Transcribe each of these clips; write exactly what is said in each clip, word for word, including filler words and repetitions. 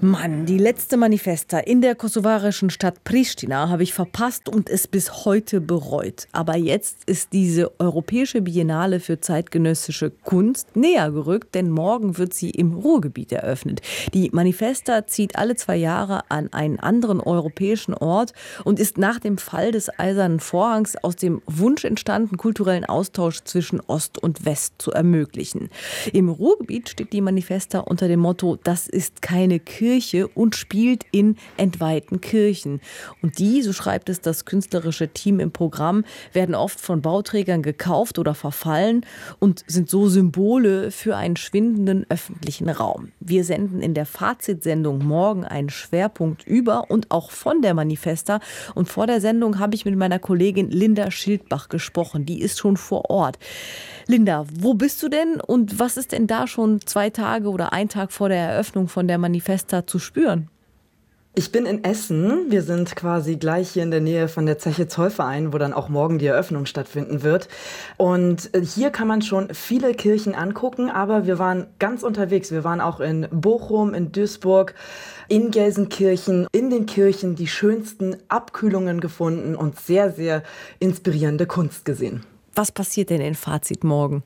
Mann, die letzte Manifesta in der kosovarischen Stadt Pristina habe ich verpasst und es bis heute bereut. Aber jetzt ist diese europäische Biennale für zeitgenössische Kunst näher gerückt, denn morgen wird sie im Ruhrgebiet eröffnet. Die Manifesta zieht alle zwei Jahre an einen anderen europäischen Ort und ist nach dem Fall des Eisernen Vorhangs aus dem Wunsch entstanden, kulturellen Austausch zwischen Ost und West zu ermöglichen. Im Ruhrgebiet steht die Manifesta unter dem Motto: Das ist keine Kirche und spielt in entweihten Kirchen. Und die, so schreibt es das künstlerische Team im Programm, werden oft von Bauträgern gekauft oder verfallen und sind so Symbole für einen schwindenden öffentlichen Raum. Wir senden in der Fazitsendung morgen einen Schwerpunkt über und auch von der Manifesta. Und vor der Sendung habe ich mit meiner Kollegin Linda Schildbach gesprochen. Die ist schon vor Ort. Linda, wo bist du denn und was ist denn da schon zwei Tage oder ein Tag vor der Eröffnung von der Manifesta zu spüren? Ich bin in Essen. Wir sind quasi gleich hier in der Nähe von der Zeche Zollverein, wo dann auch morgen die Eröffnung stattfinden wird. Und hier kann man schon viele Kirchen angucken, aber wir waren ganz unterwegs. Wir waren auch in Bochum, in Duisburg, in Gelsenkirchen, in den Kirchen die schönsten Abkühlungen gefunden und sehr, sehr inspirierende Kunst gesehen. Was passiert denn in Fazit morgen?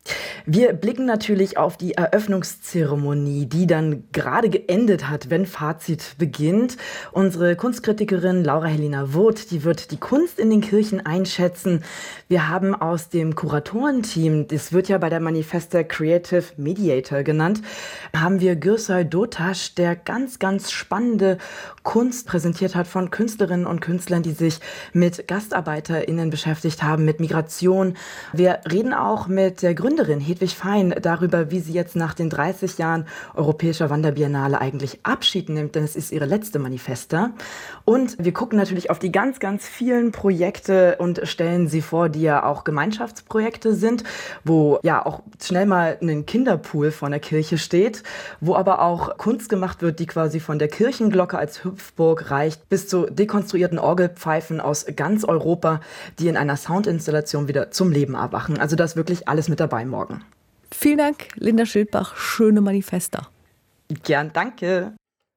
Wir blicken natürlich auf die Eröffnungszeremonie, die dann gerade geendet hat, wenn Fazit beginnt. Unsere Kunstkritikerin Laura Helena Woth, die wird die Kunst in den Kirchen einschätzen. Wir haben aus dem Kuratorenteam, das wird ja bei der Manifesta Creative Mediator genannt, haben wir Gürsay Dotaş, der ganz, ganz spannende Kunst präsentiert hat von Künstlerinnen und Künstlern, die sich mit GastarbeiterInnen beschäftigt haben, mit Migration. Wir reden auch mit der Gründerin Hedwig Fein darüber, wie sie jetzt nach den dreißig Jahren Europäischer Wanderbiennale eigentlich Abschied nimmt, denn es ist ihre letzte Manifesta. Und wir gucken natürlich auf die ganz, ganz vielen Projekte und stellen sie vor, die ja auch Gemeinschaftsprojekte sind, wo ja auch schnell mal ein Kinderpool vor der Kirche steht, wo aber auch Kunst gemacht wird, die quasi von der Kirchenglocke als Hüpfburg reicht, bis zu dekonstruierten Orgelpfeifen aus ganz Europa, die in einer Soundinstallation wieder zum Leben erwachen. Also da ist wirklich alles mit dabei morgen. Vielen Dank, Linda Schildbach. Schöne Manifesta. Gern, danke.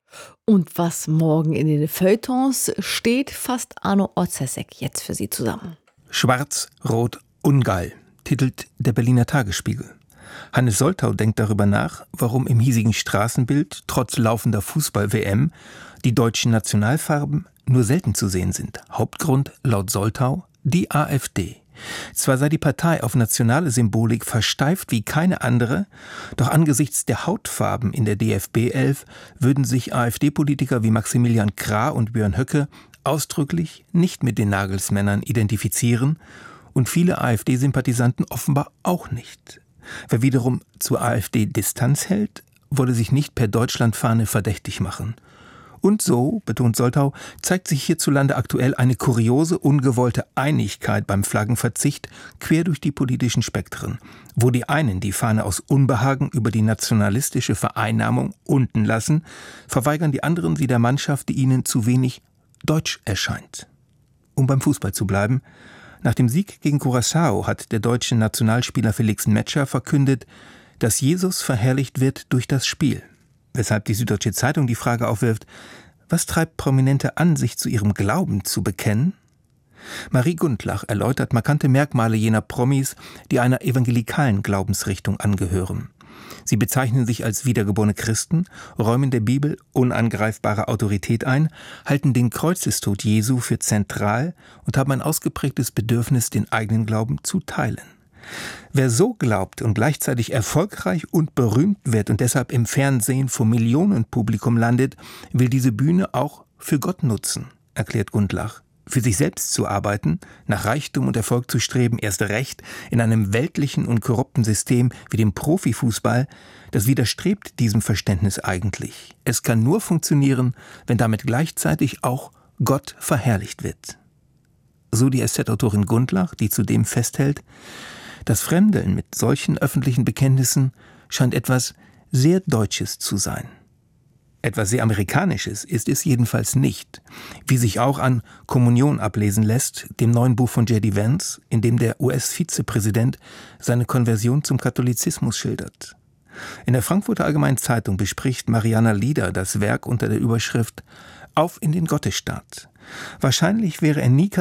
Und was morgen in den Feuilletons steht, fasst Arno Orzesek jetzt für Sie zusammen. Schwarz, Rot, Ungeil, titelt der Berliner Tagesspiegel. Hannes Soltau denkt darüber nach, warum im hiesigen Straßenbild trotz laufender Fußball-W M die deutschen Nationalfarben nur selten zu sehen sind. Hauptgrund laut Soltau die AfD. Zwar sei die Partei auf nationale Symbolik versteift wie keine andere, doch angesichts der Hautfarben in der D F B elf würden sich AfD-Politiker wie Maximilian Krah und Björn Höcke ausdrücklich nicht mit den Nagelsmännern identifizieren und viele AfD-Sympathisanten offenbar auch nicht. Wer wiederum zur AfD Distanz hält, wolle sich nicht per Deutschlandfahne verdächtig machen. Und so, betont Soltau, zeigt sich hierzulande aktuell eine kuriose, ungewollte Einigkeit beim Flaggenverzicht quer durch die politischen Spektren, wo die einen die Fahne aus Unbehagen über die nationalistische Vereinnahmung unten lassen, verweigern die anderen sie der Mannschaft, die ihnen zu wenig deutsch erscheint. Um beim Fußball zu bleiben: Nach dem Sieg gegen Curaçao hat der deutsche Nationalspieler Felix Metscher verkündet, dass Jesus verherrlicht wird durch das Spiel. Weshalb die Süddeutsche Zeitung die Frage aufwirft: Was treibt Prominente an, sich zu ihrem Glauben zu bekennen? Marie Gundlach erläutert markante Merkmale jener Promis, die einer evangelikalen Glaubensrichtung angehören. Sie bezeichnen sich als wiedergeborene Christen, räumen der Bibel unangreifbare Autorität ein, halten den Kreuzestod Jesu für zentral und haben ein ausgeprägtes Bedürfnis, den eigenen Glauben zu teilen. Wer so glaubt und gleichzeitig erfolgreich und berühmt wird und deshalb im Fernsehen vor Millionenpublikum landet, will diese Bühne auch für Gott nutzen, erklärt Gundlach. Für sich selbst zu arbeiten, nach Reichtum und Erfolg zu streben, erst recht in einem weltlichen und korrupten System wie dem Profifußball, das widerstrebt diesem Verständnis eigentlich. Es kann nur funktionieren, wenn damit gleichzeitig auch Gott verherrlicht wird. So die S Z-Autorin Gundlach, die zudem festhält: Das Fremdeln mit solchen öffentlichen Bekenntnissen scheint etwas sehr Deutsches zu sein. Etwas sehr Amerikanisches ist es jedenfalls nicht, wie sich auch an Kommunion ablesen lässt, dem neuen Buch von J D Vance, in dem der U S-Vizepräsident seine Konversion zum Katholizismus schildert. In der Frankfurter Allgemeinen Zeitung bespricht Mariana Lieder das Werk unter der Überschrift »Auf in den Gottesstaat«. Wahrscheinlich wäre er nie